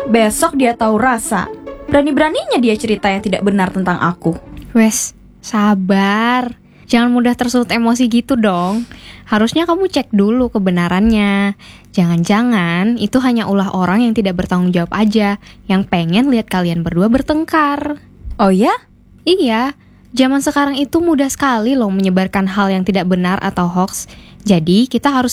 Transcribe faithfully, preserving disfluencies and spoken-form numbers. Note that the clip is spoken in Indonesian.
besok dia tahu rasa. Berani-beraninya dia cerita yang tidak benar tentang aku. Wes, sabar. Jangan mudah tersulut emosi gitu dong. Harusnya kamu cek dulu kebenarannya. Jangan-jangan itu hanya ulah orang yang tidak bertanggung jawab aja, yang pengen lihat kalian berdua bertengkar. Oh ya? Iya, zaman sekarang itu mudah sekali loh menyebarkan hal yang tidak benar atau hoax. Jadi kita harus